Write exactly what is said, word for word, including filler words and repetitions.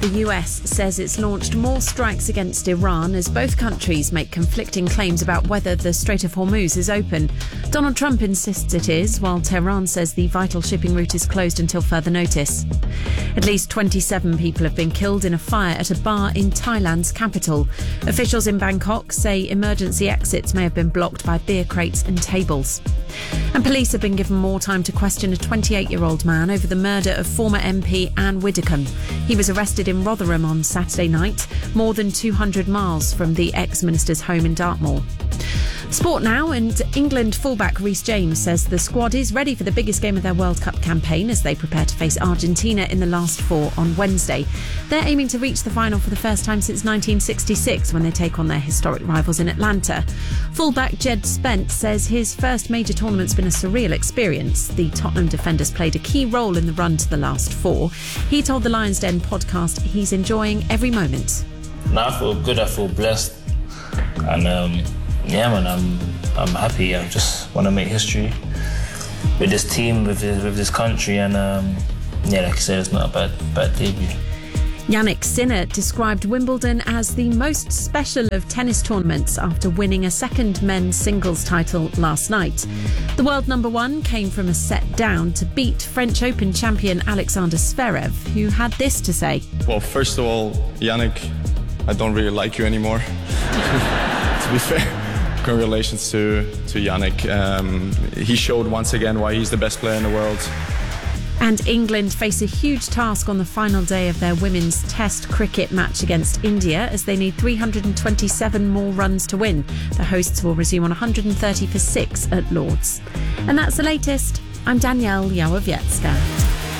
the U S says it's launched more strikes against Iran as both countries make conflicting claims about whether the Strait of Hormuz is open. Donald Trump insists it is, while Tehran says the vital shipping route is closed until further notice. At least twenty-seven people have been killed in a fire at a bar in Thailand's capital. Officials in Bangkok say emergency exits may have been blocked by beer crates and tables. And police have been given more time to question a twenty-eight-year-old man over the murder of former M P Anne Widdecombe. He was arrested in Rotherham on Saturday night, more than two hundred miles from the ex-minister's home in Dartmoor. Sport now, and England fullback Reece James says the squad is ready for the biggest game of their World Cup campaign as they prepare to face Argentina in the last four on Wednesday. They're aiming to reach the final for the first time since nineteen sixty-six when they take on their historic rivals in Atlanta. Fullback Jed Spence says his first major tournament's been a surreal experience. The Tottenham defenders played a key role in the run to the last four. He told the Lions Den podcast he's enjoying every moment. No, I feel good, I feel blessed, and um yeah, man, I'm I'm happy. I just want to make history with this team, with this, with this country, and um, yeah, like I said, it's not a bad bad debut. Jannik Sinner described Wimbledon as the most special of tennis tournaments after winning a second men's singles title last night. The world number one came from a set down to beat French Open champion Alexander Zverev, who had this to say. Well, first of all, Jannik, I don't really like you anymore. To be fair. Congratulations to, to Jannik. Um, he showed once again why he's the best player in the world. And England face a huge task on the final day of their women's Test cricket match against India as they need three hundred twenty-seven more runs to win. The hosts will resume on one hundred thirty for six at Lord's. And that's the latest. I'm Danielle Yawowiecka.